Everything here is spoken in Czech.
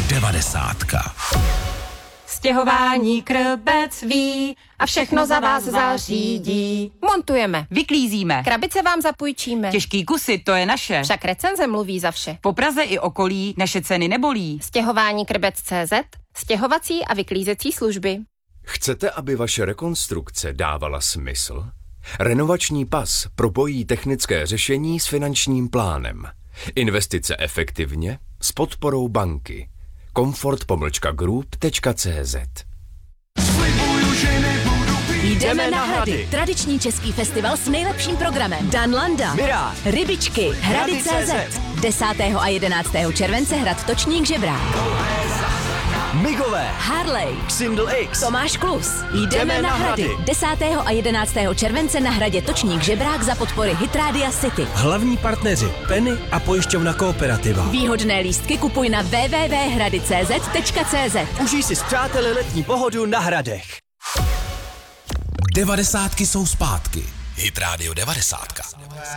90. Stěhování Krbec ví a všechno za vás zařídí. Montujeme, Vyklízíme. krabice vám zapůjčíme. Těžký kusy, to je naše. Však recenze mluví za vše. Po Praze i okolí naše ceny nebolí. Stěhování Krbec.cz, stěhovací a vyklízecí služby. Chcete, aby vaše rekonstrukce dávala smysl? Renovační pas propojí technické řešení s finančním plánem. Investice efektivně s podporou banky. Comfort-group.cz. Jdeme na Hrady. Tradiční český festival s nejlepším programem. Danlanda, Mirage, Rybičky, Hrady.cz. 10. a 11. července hrad Točník Žebrák. Migové, Harley, Xindl X, Tomáš Klus. Jdeme na Hrady. 10. a 11. července na hradě Točník Žebrák za podpory Hitrádia City. Hlavní partneři Penny a pojišťovna Kooperativa. Výhodné lístky kupuj na www.hrady.cz. užij si s přáteli letní pohodu na Hradech. 90 jsou zpátky. Hit Radio 90.